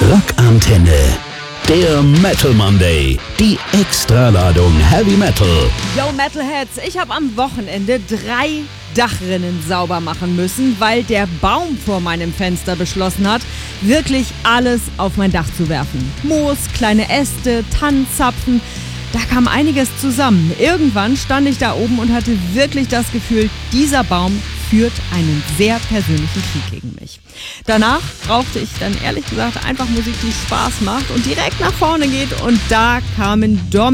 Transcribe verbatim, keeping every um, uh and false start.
Rockantenne. Der Metal Monday. Die Extraladung Heavy Metal. Yo Metalheads, ich habe am Wochenende drei Dachrinnen sauber machen müssen, weil der Baum vor meinem Fenster beschlossen hat, wirklich alles auf mein Dach zu werfen. Moos, kleine Äste, Tannenzapfen, da kam einiges zusammen. Irgendwann stand ich da oben und hatte wirklich das Gefühl, dieser Baum führt einen sehr persönlichen Krieg gegen mich. Danach brauchte ich dann ehrlich gesagt einfach Musik, die Spaß macht und direkt nach vorne geht, und da kamen Dom